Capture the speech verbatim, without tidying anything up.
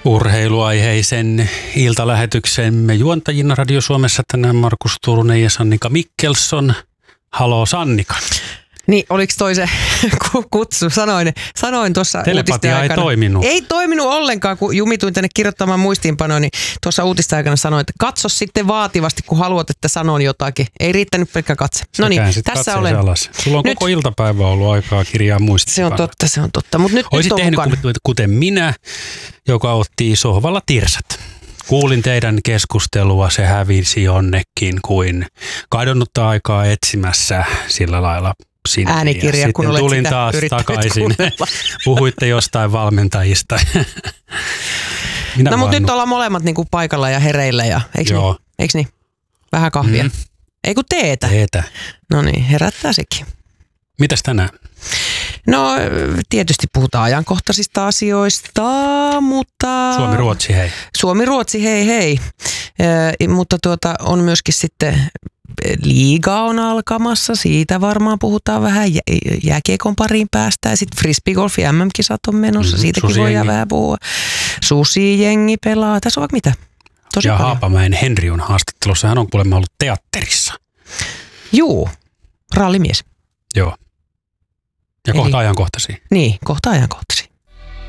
Urheiluaiheisen iltalähetyksemme juontajina Radio Suomessa tänään Markus Turunen ja Sannika Mikkelson. Haloo Sannika. Niin, oliko toi se kutsu? Sanoin, sanoin tuossa Telepatia uutisten aikana. ei toiminut. Ei toiminut ollenkaan, kun jumituin tänne kirjoittamaan muistiinpanoa, niin tuossa uutisten aikana sanoin, että katso sitten vaativasti, kun haluat, että sanon jotakin. Ei riittänyt pelkkä katse. No niin, tässä olen. Alas. Sulla on nyt koko iltapäivä ollut aikaa kirjaa muistiinpanoa. Se on totta, se on totta. Mut nyt, Oisit nyt tehnyt mukana. kuten minä, joka otti sohvalla tirsat. Kuulin teidän keskustelua, se hävisi jonnekin kuin kadonnutta aikaa etsimässä sillä lailla. Sinne. Äänikirja, ja kun sitten olet tulin sitä taas takaisin. kuunnella. Puhuitte jostain valmentajista. Minä no mutta nyt vannu. ollaan molemmat niinku paikalla ja hereillä. Ja, eikö Joo. niin? Eikö niin? Vähän kahvia. Mm. Ei kun teetä. Teetä. No niin, herättää sekin. Mitäs tänään? No tietysti puhutaan ajankohtaisista asioista, mutta... Suomi-Ruotsi hei. Suomi-Ruotsi hei hei. E, mutta tuota on myöskin sitten... Liiga on alkamassa, siitä varmaan puhutaan vähän, jä, jääkiekon pariin päästään, sitten frisbeegolfi M M-kisat on menossa, mm-hmm, siitäkin voidaan vähän puhua. Susijengi pelaa, tässä on vaikka mitä. Tosi ja paljon. Haapamäen Henri on haastattelussa, hän on kuulemma ollut teatterissa. Juu, rallimies. Joo. Ja Eli, kohta ajankohtaisia. Niin, kohta ajankohtaisia.